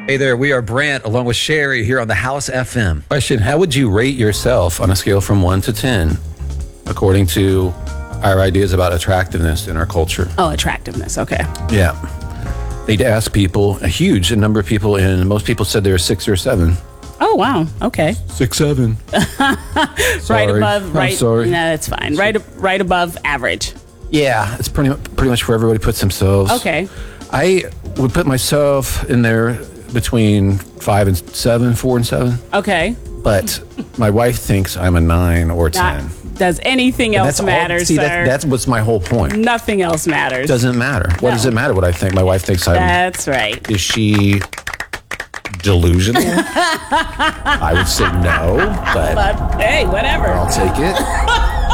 Hey there, we are Brant along with Sherry here on the House FM. Question: how would you rate yourself on a scale from 1 to 10, according to our ideas about attractiveness in our culture? Oh, attractiveness. Okay. Yeah. They'd ask people, a huge number of people, and most people said they were 6 or 7. Oh, wow. Okay. 6, 7. Right above, right. I'm sorry. No, that's fine. Right above average. Yeah, it's pretty much where everybody puts themselves. Okay. I would put myself in there between 5 and 7, 4 and 7. Okay. But my wife thinks I'm a 9 or 10. Does anything else matter, sir? That's what's my whole point. Nothing else matters. Doesn't matter. What does it matter what I think? My wife thinks I'm... That's right. Is she delusional? I would say no, but But hey, whatever. I'll take it.